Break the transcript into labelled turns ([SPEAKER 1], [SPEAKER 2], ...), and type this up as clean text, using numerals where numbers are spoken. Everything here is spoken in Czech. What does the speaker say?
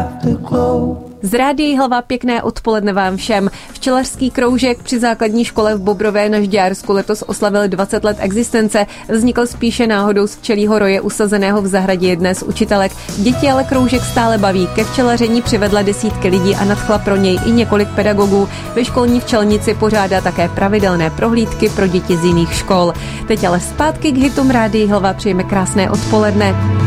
[SPEAKER 1] Z Rádií Hlava pěkné odpoledne vám všem. Včelařský kroužek při základní škole v Bobrově na Žďársku letos oslavil 20 let existence. Vznikl spíše náhodou z včelího roje usazeného v zahradě jedné z učitelek. Děti ale kroužek stále baví. Ke včelaření přivedla desítky lidí a nadchla pro něj i několik pedagogů. Ve školní včelnici pořádá také pravidelné prohlídky pro děti z jiných škol. Teď ale zpátky k hitům Rádií Hlava, přejeme krásné odpoledne.